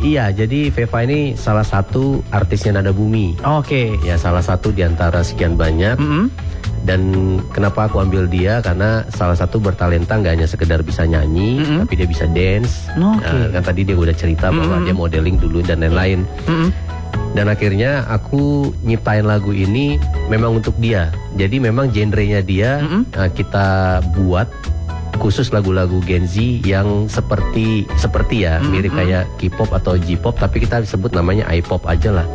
Iya, jadi Veva ini salah satu artisnya Nada Bumi. Oke. Ya, salah satu di antara sekian banyak. Dan kenapa aku ambil dia? Karena salah satu bertalenta nggak hanya sekedar bisa nyanyi, tapi dia bisa dance. Kan tadi dia udah cerita bahwa dia modeling dulu dan lain-lain. Dan akhirnya aku nyiptain lagu ini memang untuk dia. Jadi memang genrenya dia kita buat khusus lagu-lagu Gen Z yang seperti ya mirip kayak K-pop atau J-pop, tapi kita sebut namanya I-pop aja lah.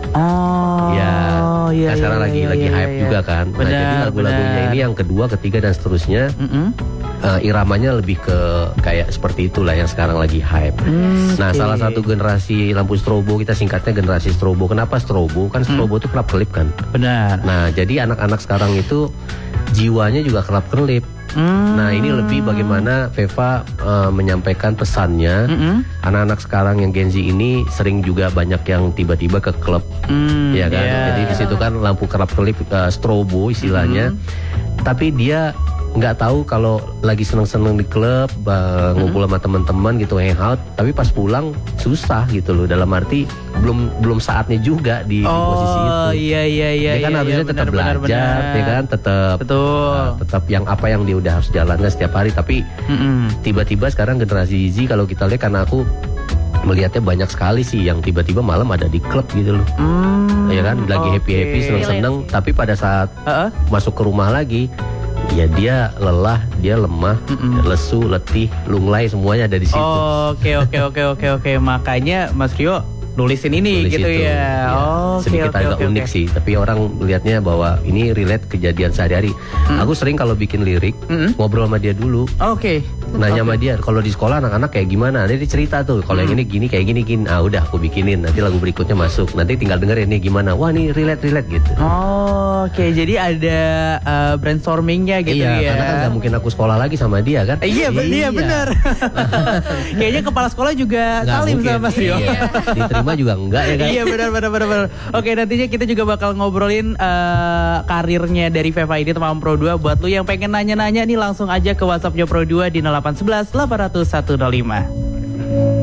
Sekarang lagi hype juga kan. Nah, jadi lagu-lagunya ini yang kedua, ketiga dan seterusnya iramanya lebih ke kayak seperti itulah yang sekarang lagi hype. Nah, salah satu generasi lampu strobo, kita singkatnya generasi strobo. Kenapa strobo? Kan strobo itu kelap-kelip kan. Benar. Nah, jadi anak-anak sekarang itu jiwanya juga kelap-kelip. Nah, ini lebih bagaimana Veva menyampaikan pesannya. Anak-anak sekarang yang Gen Z ini sering juga banyak yang tiba-tiba ke klub, ya kan. Jadi di situ kan lampu kelap-kelip, strobo istilahnya. Tapi dia nggak tahu kalau lagi seneng-seneng di klub, ngumpul sama teman-teman gitu, hangout, tapi pas pulang susah gitu loh. Dalam arti belum saatnya juga di posisi itu. Iya. Dia kan harusnya tetap belajar, ya kan, tetap yang apa yang dia udah harus jalankan setiap hari. Tapi tiba-tiba sekarang generasi Z, kalau kita lihat, karena aku melihatnya banyak sekali sih yang tiba-tiba malam ada di klub gitu loh. Ya kan, lagi happy-happy, seneng-seneng, tapi pada saat masuk ke rumah lagi, ya dia lelah, dia lemah, lesu, letih, lunglai, semuanya ada di situ. Oke. Makanya Mas Rio nulisin ini Tulis gitu itu. ya. Sedikit agak unik sih, tapi orang melihatnya bahwa ini relate kejadian sehari-hari. Aku sering kalau bikin lirik ngobrol sama dia dulu. Nanya sama dia, kalau di sekolah anak-anak kayak gimana? Nanti dia cerita tuh, kalau yang ini gini, kayak gini. Ah udah, aku bikinin. Nanti lagu berikutnya masuk. Nanti tinggal dengerin nih gimana. Wah, ini relate gitu. Jadi ada brainstormingnya gitu ya. Iya, karena kan gak mungkin aku sekolah lagi sama dia kan. Iya benar. Kayaknya kepala sekolah juga salim sama Mas Rio. Diterima juga enggak ya kan. Iya benar. Oke, nantinya kita juga bakal ngobrolin karirnya dari Veva ini teman Pro 2. Buat lu yang pengen nanya-nanya nih, langsung aja ke WhatsAppnya Pro 2 di 0811 800 105.